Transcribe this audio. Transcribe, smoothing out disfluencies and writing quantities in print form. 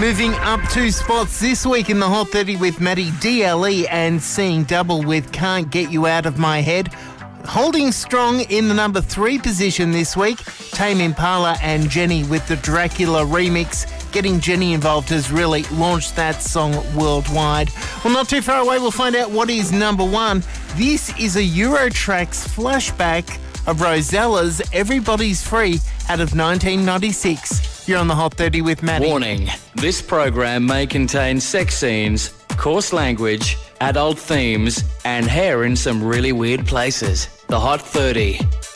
Moving up 2 spots this week in the Hot 30 with Maddie, DLE and Seeing Double with Can't Get You Out of My Head. Holding strong in the number 3 position this week, Tame Impala and Jenny with the Dracula remix. Getting Jenny involved has really launched that song worldwide. Well, not too far away, we'll find out what is number 1. This is a Eurotrax flashback of Rosella's Everybody's Free out of 1996. You're on the Hot 30 with Maddie. Warning, this program may contain sex scenes, coarse language, adult themes, and hair in some really weird places. The Hot 30.